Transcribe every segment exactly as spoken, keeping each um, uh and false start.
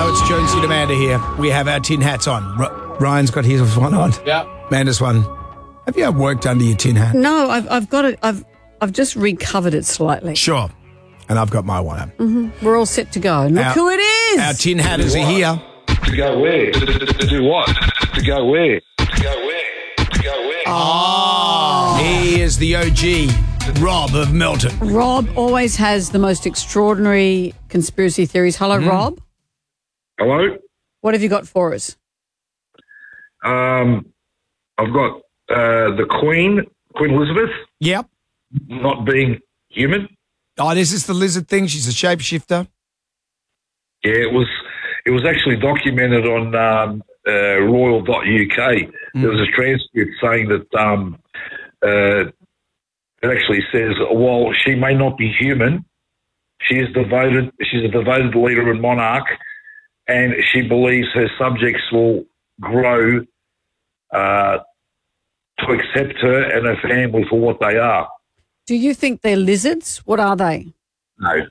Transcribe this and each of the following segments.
Hello, it's Jonesy and Amanda here. We have our tin hats on. R- Ryan's got his one on. Yeah. Amanda's one. Have you ever worked under your tin hat? No, I've, I've got it. I've I've just recovered it slightly. Sure. And I've got my one on. Mm-hmm. We're all set to go. Look our, who it is. Our tin hatters are here. To go where? To, to, to do what? To go where? To go where? To go where? Oh. He is the O G, Rob of Melton. Rob always has the most extraordinary conspiracy theories. Hello, Mm. Rob. Hello? What have you got for us? Um, I've got uh, the Queen, Queen Elizabeth, Yep. not being human. Oh, this is the lizard thing. She's a shapeshifter. Yeah, it was it was actually documented on um, uh, royal dot U K. Mm. There was a transcript saying that um, uh, it actually says, while she may not be human, she is devoted. She's a devoted leader and monarch, and she believes her subjects will grow uh, to accept her and her family for what they are. Do you think they're lizards? What are they? No.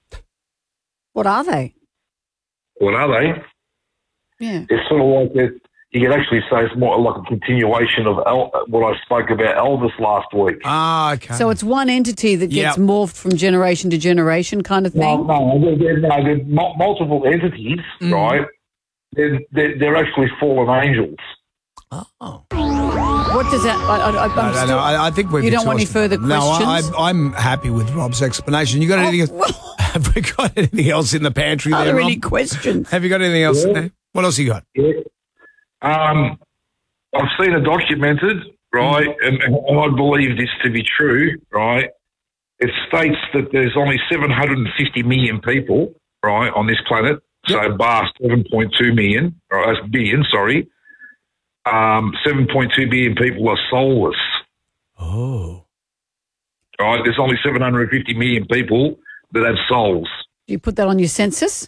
What are they? What are they? Yeah. It's sort of like it. You can actually say it's more like a continuation of El, what I spoke about Elvis last week. Ah, okay. So it's one entity that gets Yep. morphed from generation to generation kind of No, thing? no, they're, they're, no, they're mul- multiple entities, Mm. right? They're, they're, they're actually fallen angels. Oh. What does that... I, I, I, I'm No, no, still- no, I, I think we've You don't want any exhausted further them. questions? No, I, I'm happy with Rob's explanation. You got Oh, anything else? Have we got anything else in the pantry Are there, there Rob? any questions? Have you got anything else in there? What else you got? Yeah. Um, I've seen it documented, right, and, and I believe this to be true, right? It states that there's only seven hundred fifty million people, right, on this planet, so bar seven point two million, or that's billion, sorry. Um, seven point two billion people are soulless, Oh. right? There's only seven hundred fifty million people that have souls. Do you put that on your census?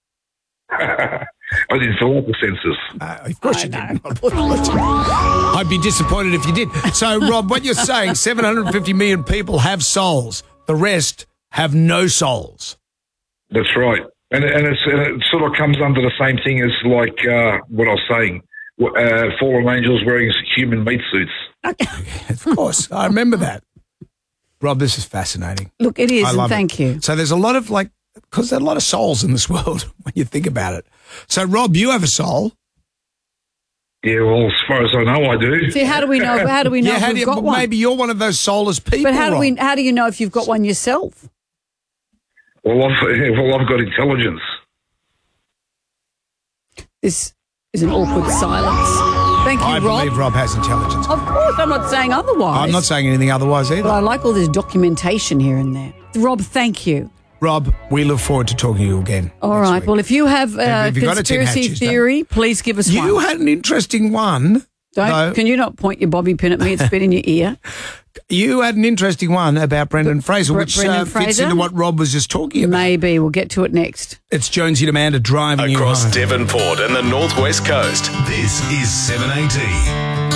I didn't fill out the census. Uh, of course I you know. didn't. I'd be disappointed if you did. So, Rob, what you're saying, seven hundred fifty million people have souls. The rest have no souls. That's right. And, and, it's, and it sort of comes under the same thing as like uh, what I was saying, uh, fallen angels wearing human meat suits. Of course. I remember that. Rob, this is fascinating. Look, it is, I and love thank it. you. So there's a lot of like, because there are a lot of souls in this world when you think about it. So, Rob, you have a soul. Yeah, well, as far as I know, I do. See, how do we know? How do we know yeah, if how we've do you, got but one? maybe you're one of those soulless people. But how do Rob. we? How do you know if you've got one yourself? Well, I've, well, I've got intelligence. This is an awkward silence. Thank you, I Rob. believe Rob has intelligence. Of course, I'm not saying otherwise. I'm not saying anything otherwise either. But I like all this documentation here and there. Rob, thank you. Rob, we look forward to talking to you again. All next right. week. Well, if you have a Have you got a tin hat, conspiracy Tuesday? theory, please give us You one. had an interesting one. Don't. though. Can you not point your bobby pin at me? It's been in your ear. You had an interesting one about Brendan Fraser, Bre- which Brendan uh, fits Fraser? into what Rob was just talking about. Maybe we'll get to it next. It's Jonesy and Amanda driving Across you home. Devonport and the Northwest Coast. This is seven eighty.